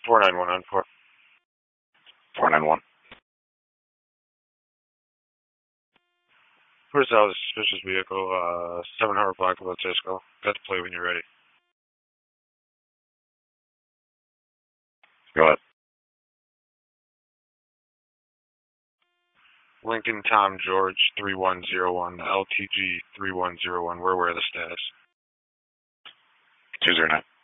491 on 4. 491. First out of suspicious vehicle, 700 block of Cisco. Got to play when you're ready. Go ahead. Lincoln Tom George 3101, LTG 3101. We're aware of the status. 209.